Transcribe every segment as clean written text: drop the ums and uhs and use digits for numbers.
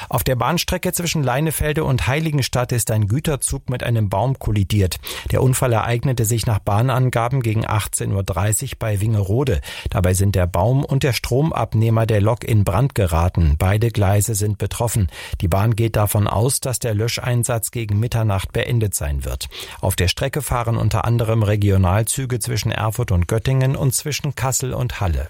Auf der Bahnstrecke zwischen Leinefelde und Heiligenstadt ist ein Güterzug mit einem Baum kollidiert. Der Unfall ereignete sich nach Bahnangaben gegen 18:30 Uhr bei Wingerode. Dabei sind der Baum und der Stromabnehmer der Lok in Brand geraten. Beide Gleise sind betroffen. Die Bahn geht davon aus, dass der Löscheinsatz gegen Mitternacht beendet sein wird. Auf der Strecke fahren unter anderem Regionalzüge zwischen Erfurt und Göttingen und zwischen Kassel und Halle.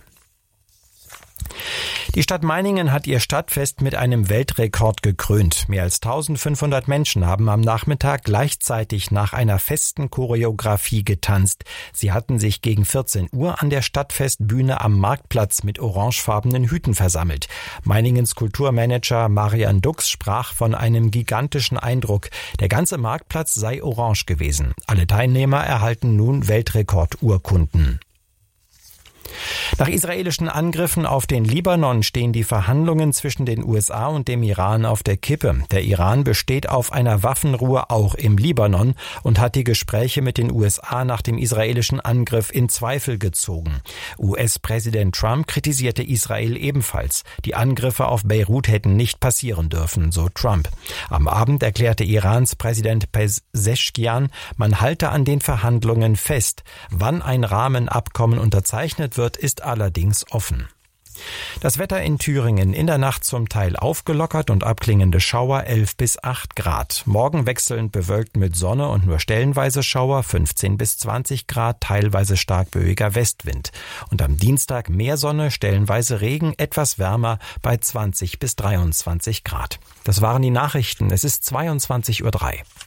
Die Stadt Meiningen hat ihr Stadtfest mit einem Weltrekord gekrönt. Mehr als 1500 Menschen haben am Nachmittag gleichzeitig nach einer festen Choreografie getanzt. Sie hatten sich gegen 14 Uhr an der Stadtfestbühne am Marktplatz mit orangefarbenen Hüten versammelt. Meiningens Kulturmanager Marian Dux sprach von einem gigantischen Eindruck. Der ganze Marktplatz sei orange gewesen. Alle Teilnehmer erhalten nun Weltrekordurkunden. Nach israelischen Angriffen auf den Libanon stehen die Verhandlungen zwischen den USA und dem Iran auf der Kippe. Der Iran besteht auf einer Waffenruhe auch im Libanon und hat die Gespräche mit den USA nach dem israelischen Angriff in Zweifel gezogen. US-Präsident Trump kritisierte Israel ebenfalls. Die Angriffe auf Beirut hätten nicht passieren dürfen, so Trump. Am Abend erklärte Irans Präsident Pezeshkian, man halte an den Verhandlungen fest. Wann ein Rahmenabkommen unterzeichnet wird, ist allerdings offen. Das Wetter in Thüringen: in der Nacht zum Teil aufgelockert und abklingende Schauer 11 bis 8 Grad. Morgen wechselnd bewölkt mit Sonne und nur stellenweise Schauer 15 bis 20 Grad, teilweise stark böiger Westwind. Und am Dienstag mehr Sonne, stellenweise Regen, etwas wärmer bei 20 bis 23 Grad. Das waren die Nachrichten. Es ist 22:03 Uhr.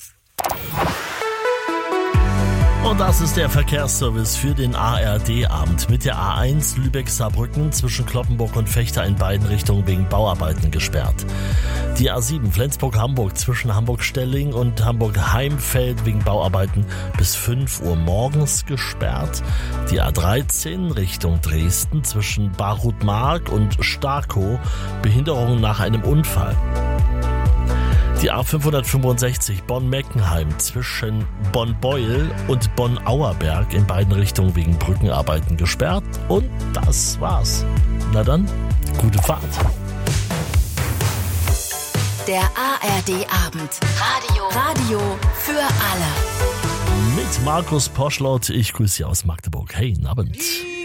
Und das ist der Verkehrsservice für den ARD-Abend. Mit der A1 Lübeck-Saarbrücken zwischen Cloppenburg und Vechta in beiden Richtungen wegen Bauarbeiten gesperrt. Die A7 Flensburg-Hamburg zwischen Hamburg-Stelling und Hamburg-Heimfeld wegen Bauarbeiten bis 5 Uhr morgens gesperrt. Die A13 Richtung Dresden zwischen Barutmark und Starkow, Behinderung nach einem Unfall. Die A565 Bonn-Meckenheim zwischen Bonn-Beuel und Bonn-Auerberg in beiden Richtungen wegen Brückenarbeiten gesperrt. Und das war's. Na dann, gute Fahrt. Der ARD-Abend. Radio für alle. Mit Markus Poschlott. Ich grüße Sie aus Magdeburg. Hey, guten Abend.